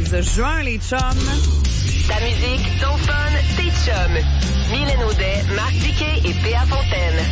16 juin, les chums. Ta musique, ton fun, tes chums. Mylène Audet, Marc Diquet et P.A. Fontaine.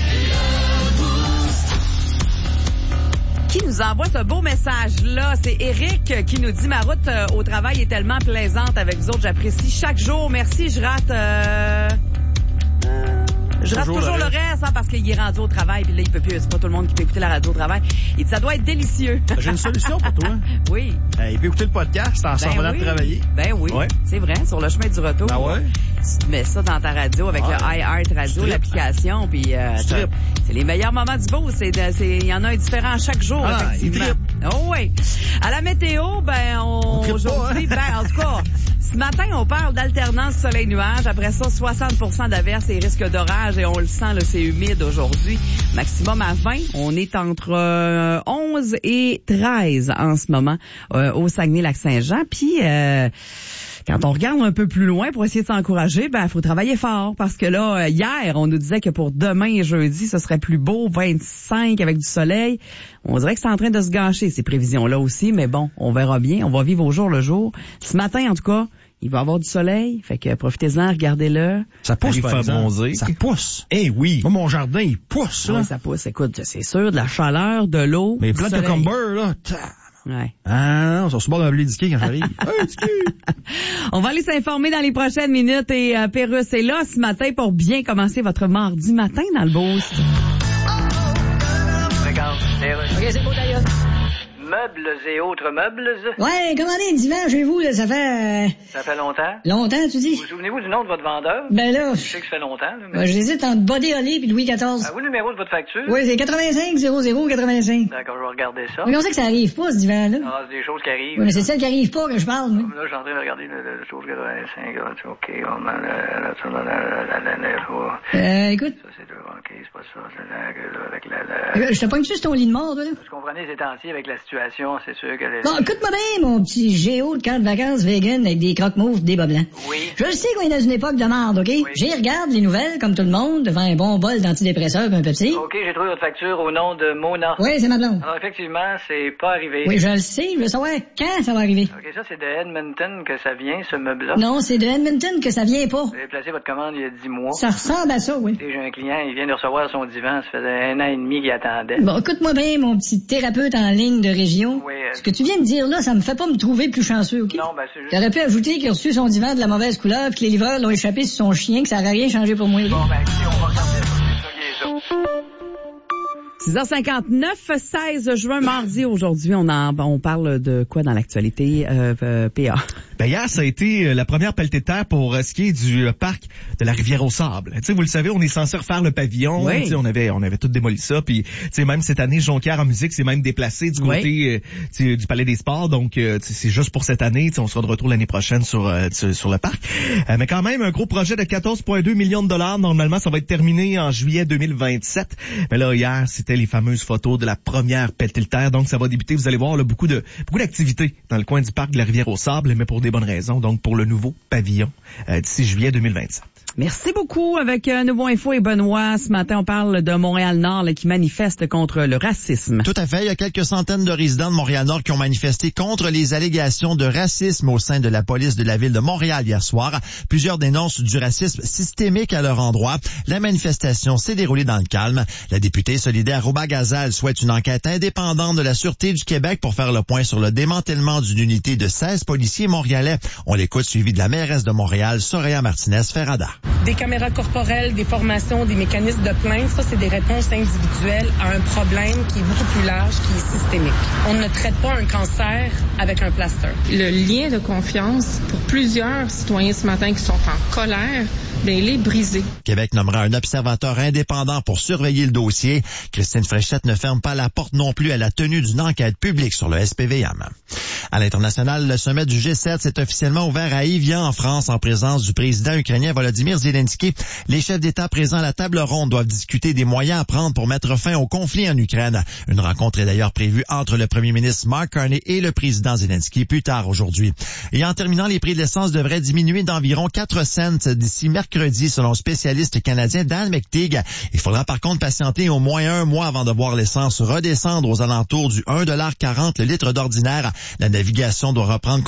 Qui nous envoie ce beau message-là? C'est Eric qui nous dit « Ma route au travail est tellement plaisante avec vous autres. J'apprécie chaque jour. Merci, je rate toujours le reste parce qu'il est rendu au travail puis là il peut plus, c'est pas tout le monde qui peut écouter la radio au travail. Il dit ça doit être délicieux. J'ai une solution pour toi. Oui. Il peut écouter le podcast en s'en allant travailler. Ben oui. Ouais. C'est vrai, sur le chemin du retour. Ah ouais. Tu mets ça dans ta radio avec le iHeart Radio, l'application, puis c'est les meilleurs moments du beau. Il y en a un différent chaque jour, effectivement. Oh oui. À la météo, aujourd'hui, en tout cas, ce matin, on parle d'alternance soleil-nuage. Après ça, 60% d'averses et risques d'orage. Et on le sent, là, c'est humide aujourd'hui. Maximum à 20. On est entre 11 et 13 en ce moment au Saguenay-Lac-Saint-Jean. Puis, quand on regarde un peu plus loin pour essayer de s'encourager, faut travailler fort. Parce que là, hier, on nous disait que pour demain et jeudi, ce serait plus beau, 25 avec du soleil. On dirait que c'est en train de se gâcher, ces prévisions-là aussi. Mais bon, on verra bien. On va vivre au jour le jour. Ce matin, en tout cas, il va y avoir du soleil. Fait que profitez-en, regardez-le. Ça pousse, par exemple. Ça pousse. Eh oui. Moi, mon jardin, il pousse, là. Oui, ça pousse. Écoute, c'est sûr, de la chaleur, de l'eau. Mais plein de cucumbers, là. Ouais. Ah non, ça se barre d'un blé disqué quand j'arrive. On va aller s'informer dans les prochaines minutes et Pérus est là ce matin pour bien commencer votre mardi matin dans le Boost. Regarde, OK, c'est beau d'ailleurs. Meubles et autres meubles. Ouais, commandez un divan chez vous, là, ça fait... Ça fait longtemps? Longtemps, tu dis? Vous souvenez-vous du nom de votre vendeur? Ben là... Je sais que ça fait longtemps, là, mais... j'hésite entre Body Holly puis Louis XIV. Avez-vous le numéro de votre facture? Oui, c'est 85 00 85. D'accord, je vais regarder ça. Mais on sait que ça arrive pas, ce divan-là. Ah, c'est des choses qui arrivent. Oui, mais c'est celle qui arrive pas que je parle, moi. Là, je suis en train de regarder le chose 85, OK, écoute. Ça, c'est OK, c'est pas ça, avec la... Je te pogne juste ton lit de mort, toi, là. Vous comprenez, ces temps-ci, avec la situation, c'est sûr que... Bon, écoute-moi bien, mon petit géo de camp de vacances vegan avec des croque-mauves, des bas blancs. Oui. Je le sais qu'on est dans une époque de merde, OK? Oui. J'y regarde les nouvelles, comme tout le monde, devant un bon bol d'antidépresseurs et un Pepsi. OK, j'ai trouvé votre facture au nom de Mona. Oui, c'est ma blonde. Alors, effectivement, c'est pas arrivé. Oui, je le sais, je veux savoir quand ça va arriver. OK, ça, c'est de Edmonton que ça vient, ce meuble-là? Non, c'est de Edmonton que ça vient pas. Vous avez placé votre commande il y a 10 mois. Ça ressemble à ça, oui. J'ai un client, il vient de recevoir son divan, ça faisait 1 an et demi qu'il attendait. Bon, écoute-moi bien, mon petit thérapeute en ligne de région. Oui, Ce que tu viens de dire là, ça me fait pas me trouver plus chanceux, OK? Non, c'est juste... T'aurais pu ajouter qu'il a reçu son divan de la mauvaise couleur, puis que les livreurs l'ont échappé sur son chien, que ça n'aurait rien changé pour moi. Bon, écoutez, on va regarder ça. 6h59, 16 juin, mardi. Aujourd'hui, on parle de quoi dans l'actualité, PA? Hier, ça a été la première pelletée de terre pour ce qui est du parc de la Rivière-aux-Sables. Tu sais, vous le savez, on est censé refaire le pavillon. Oui. Tu sais, on avait tout démoli ça. Puis, tu sais, même cette année, Jonquière en musique s'est même déplacé du côté du Palais des Sports. Donc, c'est juste pour cette année. Tu sais, on sera de retour l'année prochaine sur le parc. Mais quand même, un gros projet de 14,2 millions de dollars. Normalement, ça va être terminé en juillet 2027. Mais là, hier, c'était les fameuses photos de la première pelletée de terre. Donc, ça va débuter. Vous allez voir là, beaucoup d'activités dans le coin du parc de la Rivière-aux-Sables, mais pour des bonnes raisons. Donc, pour le nouveau pavillon d'ici juillet 2027. Merci beaucoup. Avec Nouveau Info et Benoît, ce matin, on parle de Montréal-Nord là, qui manifeste contre le racisme. Tout à fait. Il y a quelques centaines de résidents de Montréal-Nord qui ont manifesté contre les allégations de racisme au sein de la police de la ville de Montréal hier soir. Plusieurs dénoncent du racisme systémique à leur endroit. La manifestation s'est déroulée dans le calme. La députée solidaire Rouba Gazal souhaite une enquête indépendante de la Sûreté du Québec pour faire le point sur le démantèlement d'une unité de 16 policiers montréalais. On l'écoute, suivi de la mairesse de Montréal, Soraya Martinez-Ferrada. Des caméras corporelles, des formations, des mécanismes de plainte, ça, c'est des réponses individuelles à un problème qui est beaucoup plus large, qui est systémique. On ne traite pas un cancer avec un plaster. Le lien de confiance pour plusieurs citoyens ce matin qui sont en colère, il est brisé. Québec nommera un observateur indépendant pour surveiller le dossier. Christine Fréchette ne ferme pas la porte non plus à la tenue d'une enquête publique sur le SPVM. À l'international, le sommet du G7 s'est officiellement ouvert à Évian, en France, en présence du président ukrainien Volodymyr Zelensky. Les chefs d'État présents à la table ronde doivent discuter des moyens à prendre pour mettre fin au conflit en Ukraine. Une rencontre est d'ailleurs prévue entre le premier ministre Mark Carney et le président Zelensky plus tard aujourd'hui. Et en terminant, les prix de l'essence devraient diminuer d'environ 4 cents d'ici mercredi, selon le spécialiste canadien Dan McTeague. Il faudra par contre patienter au moins un mois avant de voir l'essence redescendre aux alentours du 1,40 $ le litre d'ordinaire. La navigation doit reprendre